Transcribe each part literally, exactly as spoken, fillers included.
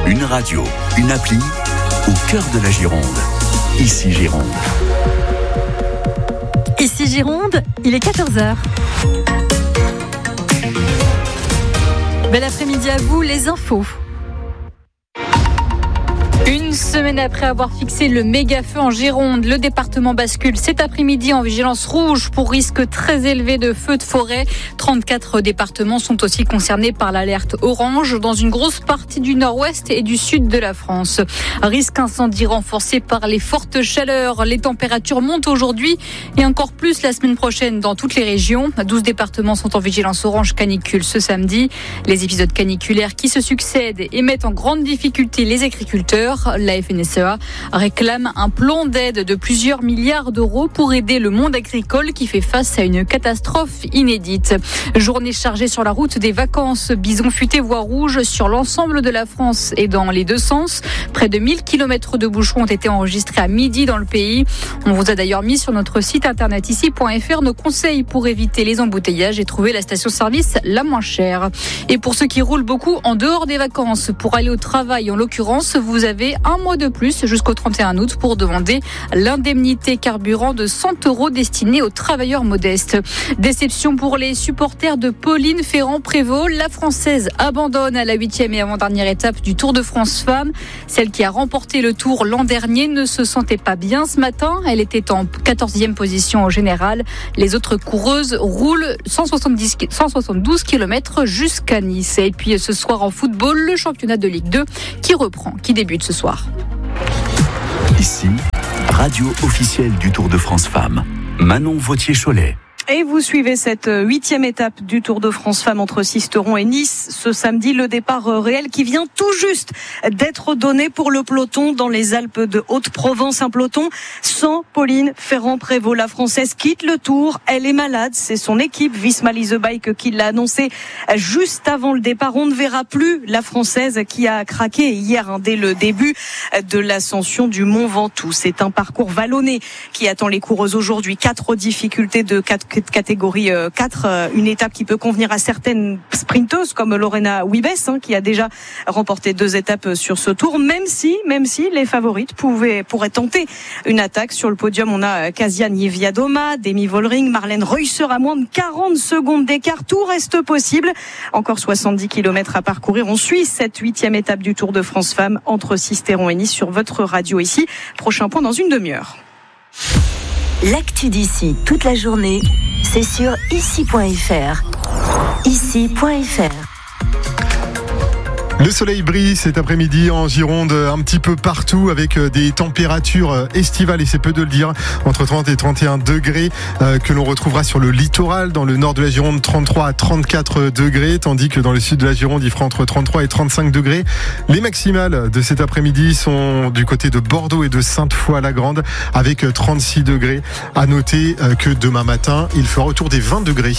Une radio, une appli, au cœur de la Gironde. Ici Gironde. Ici Gironde, il est quatorze heures. Bel après-midi à vous, les infos. Une semaine après avoir fixé le méga-feu en Gironde, le département bascule cet après-midi en vigilance rouge pour risque très élevé de feux de forêt. trente-quatre départements sont aussi concernés par l'alerte orange dans une grosse partie du nord-ouest et du sud de la France. Risque incendie renforcé par les fortes chaleurs. Les températures montent aujourd'hui et encore plus la semaine prochaine dans toutes les régions. douze départements sont en vigilance orange canicule ce samedi. Les épisodes caniculaires qui se succèdent et mettent en grande difficulté les agriculteurs. La F N S E A réclame un plan d'aide de plusieurs milliards d'euros pour aider le monde agricole qui fait face à une catastrophe inédite. Journée chargée sur la route des vacances. Bison futé voie rouge sur l'ensemble de la France et dans les deux sens. Près de mille kilomètres de bouchons ont été enregistrés à midi dans le pays. On vous a d'ailleurs mis sur notre site internet ici point f r nos conseils pour éviter les embouteillages et trouver la station-service la moins chère. Et pour ceux qui roulent beaucoup en dehors des vacances, pour aller au travail en l'occurrence, vous avez un mois de plus jusqu'au trente et un août pour demander l'indemnité carburant de cent euros destinée aux travailleurs modestes. Déception pour les supporters de Pauline Ferrand-Prévot. La Française abandonne à la huitième et avant-dernière étape du Tour de France Femmes. Celle qui a remporté le Tour l'an dernier ne se sentait pas bien ce matin. Elle était en quatorzième position au général. Les autres coureuses roulent cent soixante-dix, cent soixante-douze kilomètres jusqu'à Nice. Et puis ce soir en football, le championnat de Ligue deux qui reprend, qui débute ce soir. Ici, radio officielle du Tour de France Femmes. Manon Vautier-Cholet. Et vous suivez cette huitième étape du Tour de France Femmes entre Sisteron et Nice. Ce samedi, le départ réel qui vient tout juste d'être donné pour le peloton dans les Alpes de Haute-Provence. Un peloton sans Pauline Ferrand-Prévot. La Française quitte le Tour. Elle est malade. C'est son équipe Visma Lease Bike qui l'a annoncé juste avant le départ. On ne verra plus la Française qui a craqué hier hein, dès le début de l'ascension du Mont Ventoux. C'est un parcours vallonné qui attend les coureuses aujourd'hui. Quatre difficultés de quatre catégorie quatre, une étape qui peut convenir à certaines sprinteuses comme Lorena Wiebes hein, qui a déjà remporté deux étapes sur ce tour, même si même si les favorites pouvaient pourraient tenter une attaque. Sur le podium, on a Kasia Niewiadoma, Demi Vollering, Marlène Reusser à moins de quarante secondes d'écart. Tout reste possible. Encore soixante-dix kilomètres à parcourir. On suit cette huitième étape du Tour de France Femmes entre Sisteron et Nice sur votre radio ici. Prochain point dans une demi-heure. L'actu d'ici toute la journée, c'est sur ici point f r. ici point f r. Le soleil brille cet après-midi en Gironde, un petit peu partout avec des températures estivales, et c'est peu de le dire, entre trente et trente et un degrés euh, que l'on retrouvera sur le littoral. Dans le nord de la Gironde, trente-trois à trente-quatre degrés, tandis que dans le sud de la Gironde, il fera entre trente-trois et trente-cinq degrés. Les maximales de cet après-midi sont du côté de Bordeaux et de Sainte-Foy-la-Grande avec trente-six degrés. À noter que demain matin, il fera autour des vingt degrés.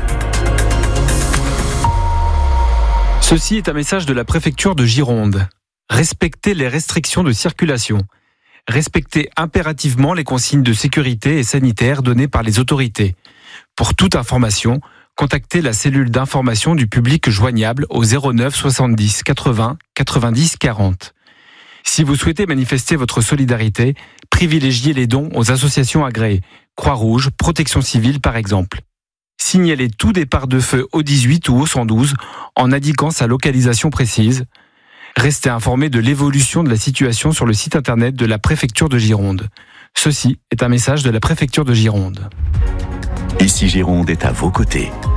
Ceci est un message de la préfecture de Gironde. Respectez les restrictions de circulation. Respectez impérativement les consignes de sécurité et sanitaire données par les autorités. Pour toute information, contactez la cellule d'information du public joignable au zéro neuf soixante-dix quatre-vingts quatre-vingt-dix quarante. Si vous souhaitez manifester votre solidarité, privilégiez les dons aux associations agréées, Croix-Rouge, Protection Civile par exemple. Signalez tout départ de feu au dix-huit ou au cent douze en indiquant sa localisation précise. Restez informé de l'évolution de la situation sur le site internet de la préfecture de Gironde. Ceci est un message de la préfecture de Gironde. Ici Gironde est à vos côtés.